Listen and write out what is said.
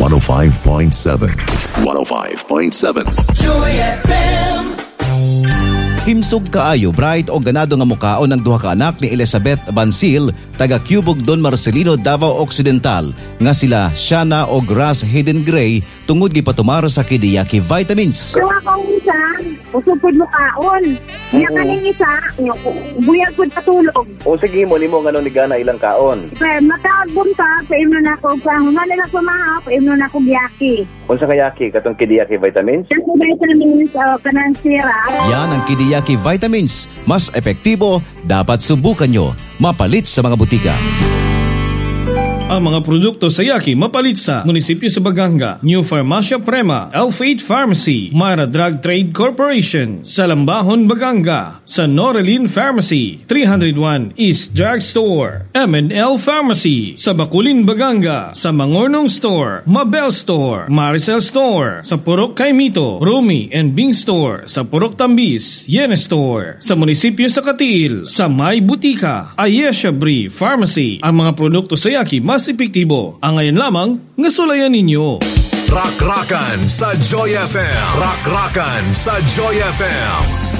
105.7. 105.7. Joy FM. Himsog kaayo bright o ganado nga mukaon ang duha ka anak ni Elizabeth Bansil taga Cubog Don Marcelino, Davao Occidental nga sila Shana og Ras Hayden Gray tungod gipatumar sa Kidiyaki vitamins. Kung akong isa, usupod mo kaon. Niya kaning isa, buyag ko patulog. O sige mo nimo ngano ni gana ilang kaon. Pero matagbon ka, paimno na ako pa. Humana na ko maha, paimno na ko giyaki. Unsa kayaki katong Kidiyaki vitamins? Kasi vitamins, kanang sira. Yan ang Kidiyaki vitamins. Mas epektibo, dapat subukan nyo. Mapalit sa mga butika. Ang mga produkto sa Yaki mapalit sa Munisipyo sa Baganga, New Farmacia Prema, L8 Pharmacy, Mara Drug Trade Corporation, sa Lambahon, Baganga, sa Norelin Pharmacy, 301 East Drug Store, M&L Pharmacy, sa Bakulin, Baganga, sa Mangornong Store, Mabel Store, Maricel Store, sa Purok Kaimito, Rumi and Bing Store, sa Purok Tambis, Yene Store, sa Munisipyo sa Katiil, sa May Butika, Ayesha Brie Pharmacy. Ang mga produkto sa Yaki mas epektibo. Ang ngayon lamang, nasulayan ninyo. Rock-rockan sa Joy FM. Rock-rockan sa Joy FM.